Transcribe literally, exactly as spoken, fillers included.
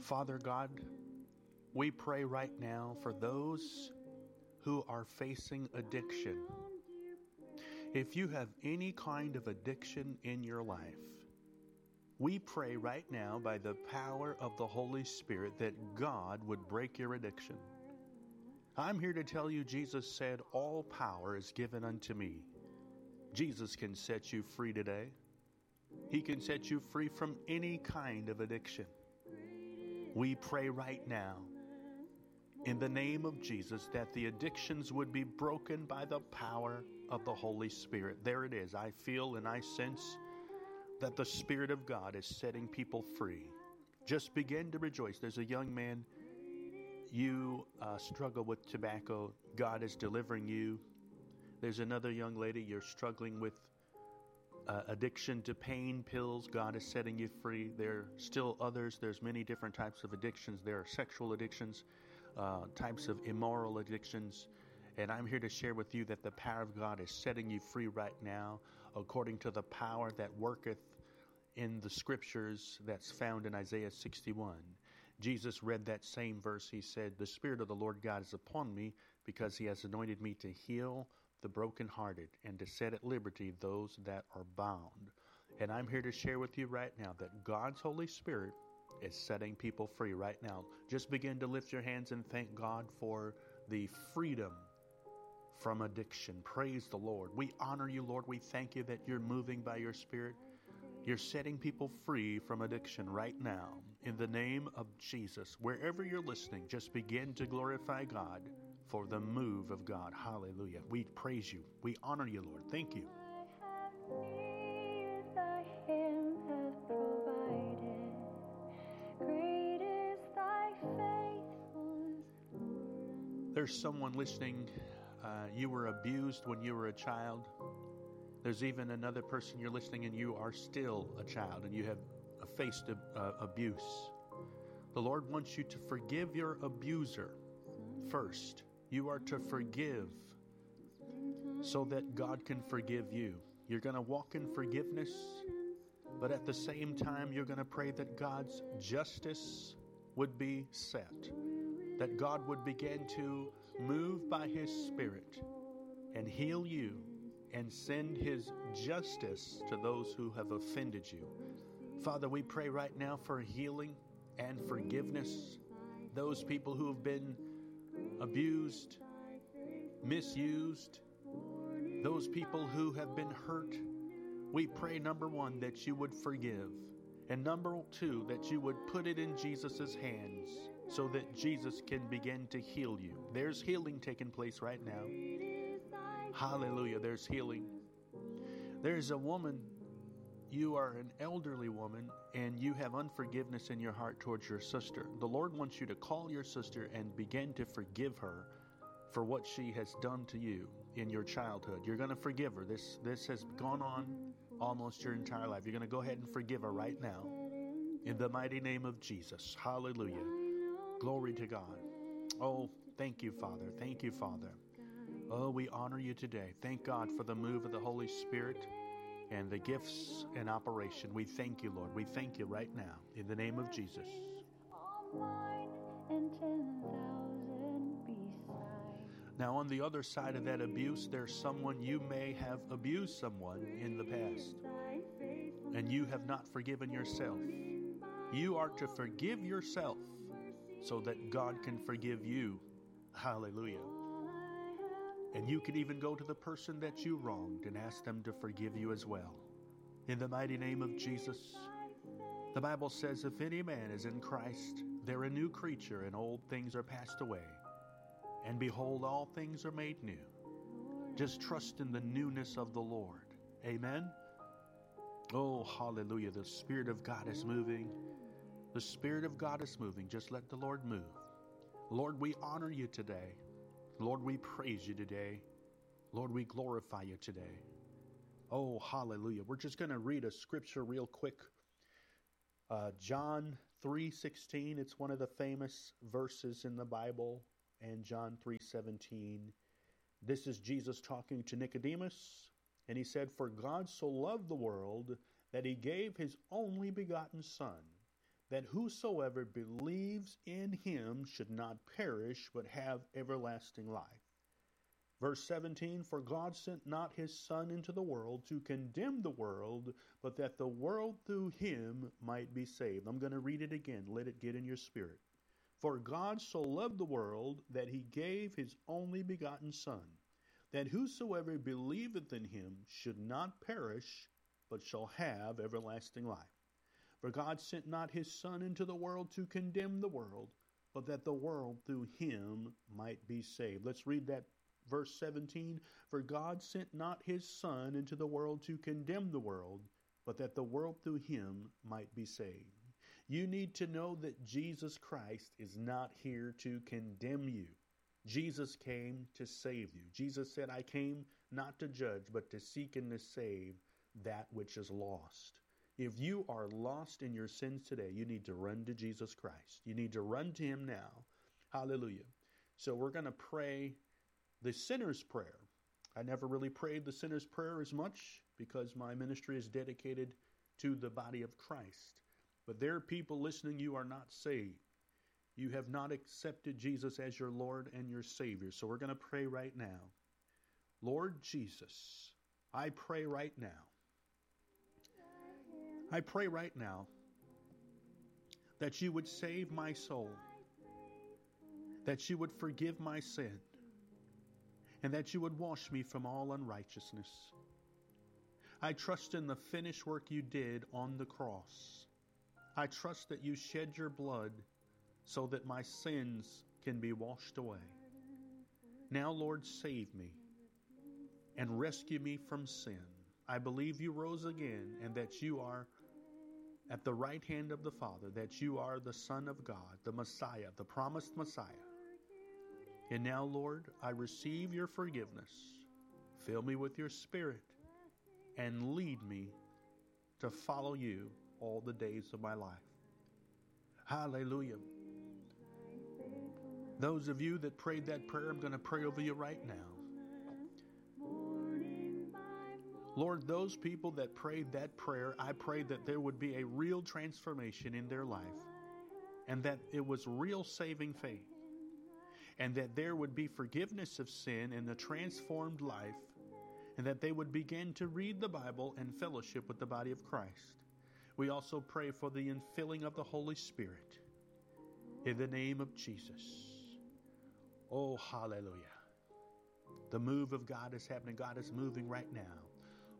Father God, we pray right now for those who are facing addiction. If you have any kind of addiction in your life, we pray right now by the power of the Holy Spirit that God would break your addiction. I'm here to tell you, Jesus said, all power is given unto me. Jesus can set you free today. He can set you free from any kind of addiction. We pray right now, in the name of Jesus, that the addictions would be broken by the power of the Holy Spirit. There it is. I feel and I sense that the Spirit of God is setting people free. Just begin to rejoice. There's a young man, you uh, struggle with tobacco. God is delivering you. There's another young lady, you're struggling with uh, addiction to pain pills. God is setting you free. There are still others. There's many different types of addictions. There are sexual addictions, uh, types of immoral addictions. And I'm here to share with you that the power of God is setting you free right now, according to the power that worketh in the scriptures that's found in Isaiah sixty-one. Jesus read that same verse. He said, the Spirit of the Lord God is upon me because he has anointed me to heal the brokenhearted and to set at liberty those that are bound. And I'm here to share with you right now that God's Holy Spirit is setting people free right now. Just begin to lift your hands and thank God for the freedom from addiction. Praise the Lord. We honor you, Lord. We thank you that you're moving by your Spirit. You're setting people free from addiction right now. In the name of Jesus, wherever you're listening, just begin to glorify God for the move of God. Hallelujah. We praise you. We honor you, Lord. Thank you. There's someone listening. Uh, you were abused when you were a child. There's even another person you're listening and you are still a child and you have faced uh, abuse. The Lord wants you to forgive your abuser first. You are to forgive so that God can forgive you. You're going to walk in forgiveness, but at the same time, you're going to pray that God's justice would be set, that God would begin to move by his Spirit and heal you and send his justice to those who have offended you. Father, we pray right now for healing and forgiveness. Those people who have been abused, misused, those people who have been hurt, we pray, number one, that you would forgive. And number two, that you would put it in Jesus' hands so that Jesus can begin to heal you. There's healing taking place right now. Hallelujah, there's healing. There's a woman, you are an elderly woman, and you have unforgiveness in your heart towards your sister. The Lord wants you to call your sister and begin to forgive her for what she has done to you in your childhood. You're going to forgive her. This, this has gone on almost your entire life. You're going to go ahead and forgive her right now. In the mighty name of Jesus. Hallelujah. Glory to God. Oh, thank you, Father. Thank you, Father. Oh, we honor you today. Thank God for the move of the Holy Spirit and the gifts in operation. We thank you, Lord. We thank you right now in the name of Jesus. Now, on the other side of that abuse, there's someone, you may have abused someone in the past, and you have not forgiven yourself. You are to forgive yourself so that God can forgive you. Hallelujah. And you can even go to the person that you wronged and ask them to forgive you as well. In the mighty name of Jesus, the Bible says, if any man is in Christ, they're a new creature, and old things are passed away. And behold, all things are made new. Just trust in the newness of the Lord. Amen? Oh, hallelujah. The Spirit of God is moving. The Spirit of God is moving. Just let the Lord move. Lord, we honor you today. Lord, we praise you today. Lord, we glorify you today. Oh, hallelujah. We're just going to read a scripture real quick. Uh, John three sixteen, it's one of the famous verses in the Bible. And John three seventeen, this is Jesus talking to Nicodemus. And he said, for God so loved the world that he gave his only begotten Son, that whosoever believes in him should not perish, but have everlasting life. Verse seventeen, for God sent not his Son into the world to condemn the world, but that the world through him might be saved. I'm going to read it again. Let it get in your spirit. For God so loved the world that he gave his only begotten Son, that whosoever believeth in him should not perish, but shall have everlasting life. For God sent not his Son into the world to condemn the world, but that the world through him might be saved. Let's read that verse seventeen. For God sent not his Son into the world to condemn the world, but that the world through him might be saved. You need to know that Jesus Christ is not here to condemn you. Jesus came to save you. Jesus said, I came not to judge, but to seek and to save that which is lost. If you are lost in your sins today, you need to run to Jesus Christ. You need to run to him now. Hallelujah. So we're going to pray the sinner's prayer. I never really prayed the sinner's prayer as much because my ministry is dedicated to the body of Christ. But there are people listening, you are not saved. You have not accepted Jesus as your Lord and your Savior. So we're going to pray right now. Lord Jesus, I pray right now. I pray right now that you would save my soul, that you would forgive my sin, and that you would wash me from all unrighteousness. I trust in the finished work you did on the cross. I trust that you shed your blood so that my sins can be washed away. Now, Lord, save me and rescue me from sin. I believe you rose again and that you are at the right hand of the Father, that you are the Son of God, the Messiah, the promised Messiah. And now, Lord, I receive your forgiveness. Fill me with your Spirit and lead me to follow you all the days of my life. Hallelujah. Those of you that prayed that prayer, I'm going to pray over you right now. Lord, those people that prayed that prayer, I pray that there would be a real transformation in their life, and that it was real saving faith, and that there would be forgiveness of sin and a transformed life, and that they would begin to read the Bible and fellowship with the body of Christ. We also pray for the infilling of the Holy Spirit in the name of Jesus. Oh, hallelujah. The move of God is happening. God is moving right now.